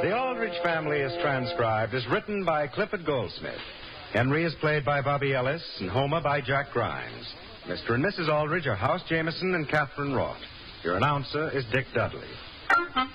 The Aldrich Family is transcribed as written by Clifford Goldsmith. Henry is played by Bobby Ellis and Homer by Jack Grimes. Mr. and Mrs. Aldrich are House Jameson and Catherine Roth. Your announcer is Dick Dudley.